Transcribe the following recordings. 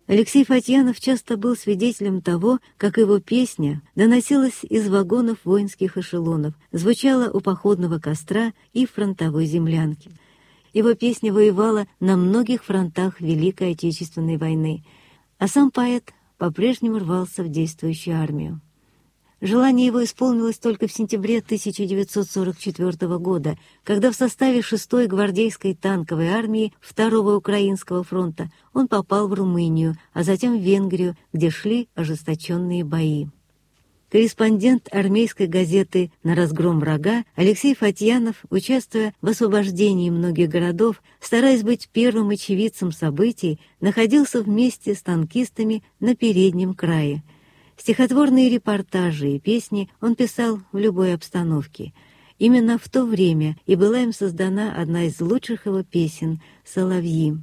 Алексей Фатьянов часто был свидетелем того, как его песня доносилась из вагонов воинских эшелонов, звучала у походного костра и фронтовой землянки. Его песня воевала на многих фронтах Великой Отечественной войны, а сам поэт по-прежнему рвался в действующую армию. Желание его исполнилось только в сентябре 1944 года, когда в составе 6-й гвардейской танковой армии 2-го Украинского фронта он попал в Румынию, а затем в Венгрию, где шли ожесточенные бои. Корреспондент армейской газеты «На разгром врага» Алексей Фатьянов, участвуя в освобождении многих городов, стараясь быть первым очевидцем событий, находился вместе с танкистами на переднем крае. Стихотворные репортажи и песни он писал в любой обстановке. Именно в то время и была им создана одна из лучших его песен «Соловьи».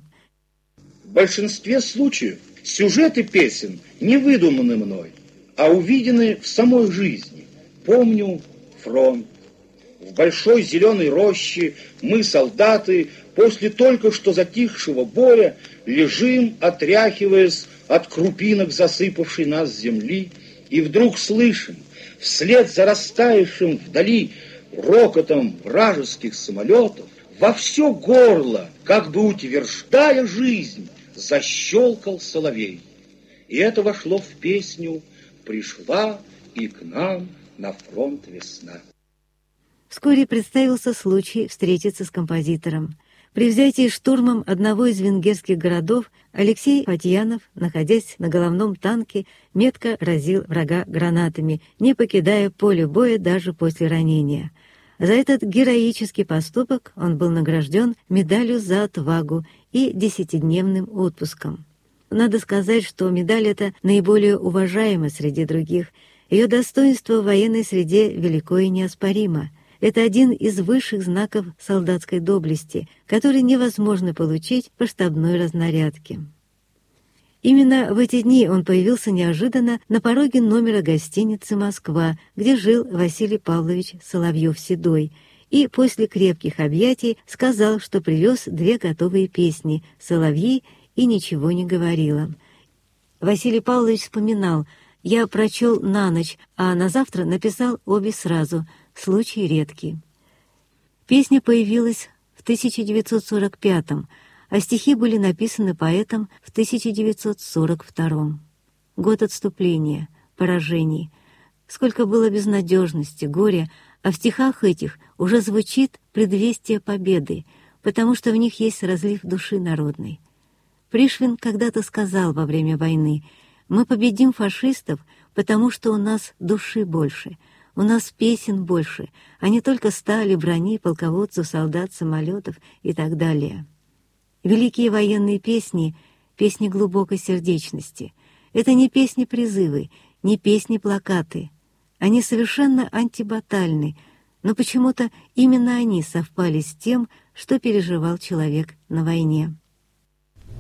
В большинстве случаев сюжеты песен не выдуманы мной, а увидены в самой жизни. Помню фронт. В большой зеленой роще мы, солдаты, после только что затихшего боя, лежим, отряхиваясь от крупинок засыпавшей нас земли, и вдруг слышим, вслед за растаявшим вдали рокотом вражеских самолетов, во все горло, как бы утверждая жизнь, защелкал соловей. И это вошло в песню «Пришла и к нам на фронт весна». Вскоре представился случай встретиться с композитором. При взятии штурмом одного из венгерских городов Алексей Фатьянов, находясь на головном танке, метко разил врага гранатами, не покидая поле боя даже после ранения. За этот героический поступок он был награжден медалью за отвагу и 10-дневным отпуском. Надо сказать, что медаль эта наиболее уважаема среди других. Ее достоинство в военной среде велико и неоспоримо. Это один из высших знаков солдатской доблести, который невозможно получить по штабной разнарядке. Именно в эти дни он появился неожиданно на пороге номера гостиницы «Москва», где жил Василий Павлович Соловьев-Седой, и после крепких объятий сказал, что привез 2 готовые песни «Соловьи» и «Ничего не говорила». Василий Павлович вспоминал: «Я прочел на ночь, а на завтра написал обе сразу. Случай редкий». Песня появилась в 1945-м, а стихи были написаны поэтом в 1942-м. Год отступления, поражений. Сколько было безнадежности, горя, а в стихах этих уже звучит предвестие победы, потому что в них есть разлив души народной. Пришвин когда-то сказал во время войны: «Мы победим фашистов, потому что у нас души больше, у нас песен больше, а не только стали, брони, полководцев, солдат, самолетов и так далее». Великие военные песни — песни глубокой сердечности. Это не песни-призывы, не песни-плакаты. Они совершенно антибатальны, но почему-то именно они совпали с тем, что переживал человек на войне.